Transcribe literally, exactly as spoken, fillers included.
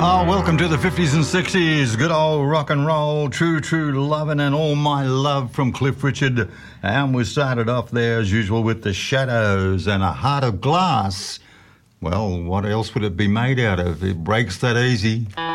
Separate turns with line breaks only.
Oh, welcome to the fifties and sixties. Good old rock and roll, true, true loving and all my love from Cliff Richard. And we started off there as usual with The Shadows and A Heart of Glass. Well, what else would it be made out of? It breaks that easy.